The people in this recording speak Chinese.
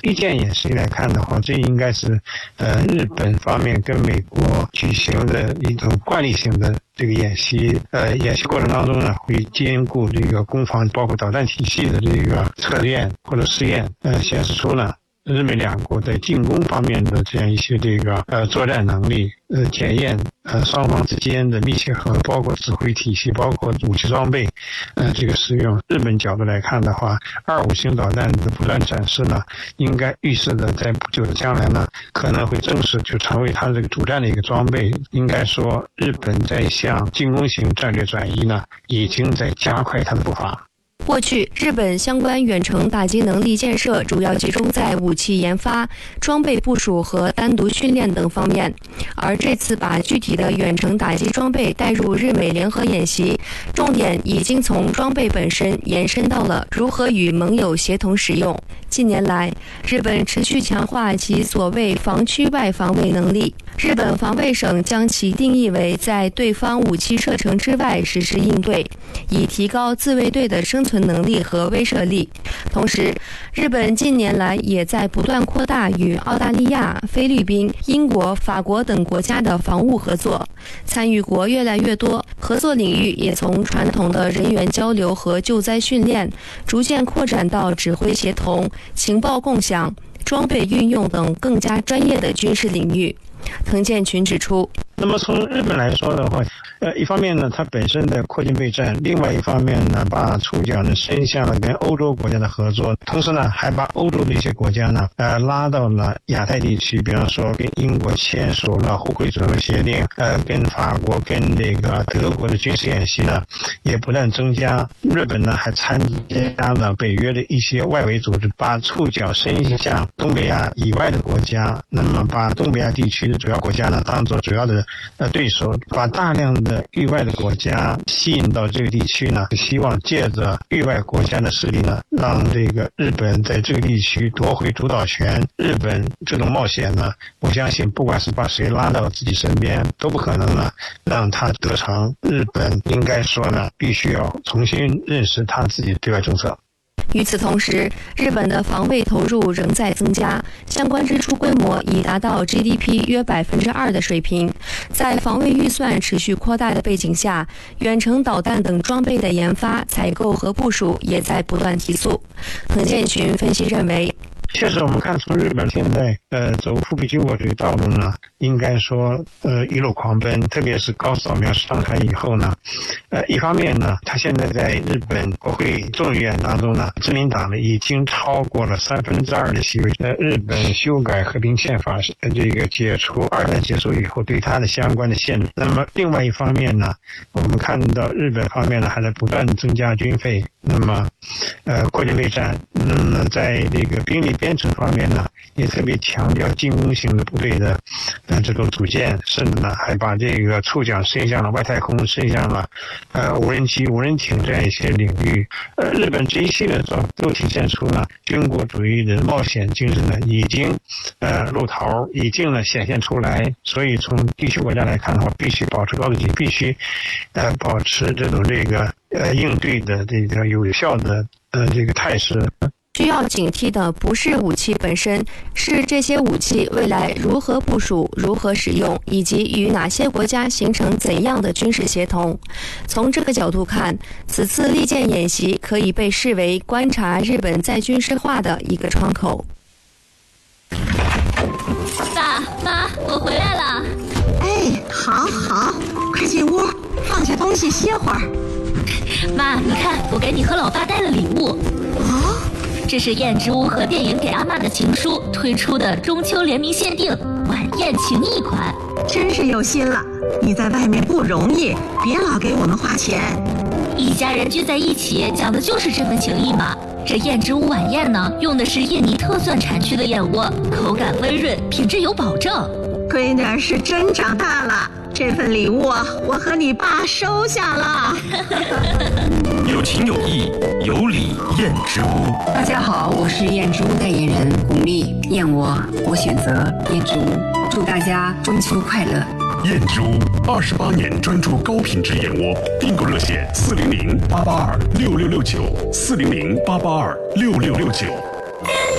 预见演习来看的话，这应该是日本方面跟美国举行的一种惯例性的这个演习。演习过程当中呢，会兼顾这个攻防，包括导弹体系的这个测验或者试验，显示出呢日美两国在进攻方面的这样一些这个作战能力，检验双方之间的密切合作，包括指挥体系，包括武器装备这个使用。日本角度来看的话，25型导弹的不断展示呢，应该预示的在不久的将来呢，可能会正式就成为它这个主战的一个装备。应该说，日本在向进攻型战略转移呢，已经在加快它的步伐。 过去，日本相关远程打击能力建设主要集中在武器研发、装备部署和单独训练等方面，而这次把具体的远程打击装备带入日美联合演习，重点已经从装备本身延伸到了如何与盟友协同使用。近年来，日本持续强化其所谓防区外防卫能力，日本防卫省将其定义为在对方武器射程之外实施应对，以提高自卫队的生存能力和威慑力。同时，日本近年来也在不断扩大与澳大利亚、菲律宾、英国、法国等国家的防务合作，参与国越来越多，合作领域也从传统的人员交流和救灾训练，逐渐扩展到指挥协同、情报共享、装备运用等更加专业的军事领域。滕建群指出， 那么从日本来说的话，一方面呢，它本身的扩军备战；另外一方面呢，把触角呢伸向了跟欧洲国家的合作，同时呢，还把欧洲的一些国家呢，拉到了亚太地区，比方说跟英国签署了互惠准入协定，跟法国、跟这个德国的军事演习呢，也不断增加。日本呢，还参加了北约的一些外围组织，把触角伸向东北亚以外的国家，那么把东北亚地区的主要国家呢，当做主要的对手，把大量的域外的国家吸引到这个地区呢，希望借着域外国家的势力呢，让这个日本在这个地区夺回主导权。日本这种冒险呢，我相信不管是把谁拉到自己身边，都不可能呢让他得逞。日本应该说呢，必须要重新认识他自己的对外政策。 与此同时，日本的防卫投入仍在增加，相关支出规模已达到 GDP 约 2% 的水平。在防卫预算持续扩大的背景下，远程导弹等装备的研发、采购和部署也在不断提速。滕建群分析认为， 确实，我们看从日本现在走腹背经过这个道路呢，应该说一路狂奔，特别是高扫描上台以后呢，一方面呢，他现在在日本国会众议院当中呢，自民党呢已经超过了2/3的席位。日本修改和平宪法这个解除二战结束以后对它的相关的限制。那么另外一方面呢，我们看到日本方面呢还在不断增加军费，那么扩军备战，那么在这个兵力编制方面呢，也特别强调进攻型的部队的这种组建，甚至呢还把这个触角伸向了外太空，伸向了无人机、无人艇这样一些领域。日本这一系列都体现出了军国主义的冒险精神呢，已经露头，已经呢显现出来。所以从地区国家来看的话，必须保持高度警惕，必须保持这种这个应对的这个有效的这个态势。 需要警惕的不是武器本身，是这些武器未来如何部署、如何使用，以及与哪些国家形成怎样的军事协同。从这个角度看，此次利剑演习可以被视为观察日本再军事化的一个窗口。 爸妈，我回来了。 哎，好，快进屋，放下东西歇会儿。 妈，你看，我给你和老爸带了礼物。 哦， 这是燕之屋和电影给阿嬷的情书推出的中秋联名限定晚宴情谊款， 真是有心了。你在外面不容易，别老给我们花钱。 一家人聚在一起，讲的就是这份情谊嘛。这燕之屋晚宴呢，用的是印尼特蒜产区的燕窝，口感温润，品质有保证。 闺女是真长大了，这份礼物我和你爸收下了。 有情有义，有礼燕之屋。 大家好，我是燕之屋代言人巩俐，燕窝我选择燕之屋，祝大家中秋快乐。 燕之屋28年专注高品质燕窝，订购热线400-882-6669，400-882-6669。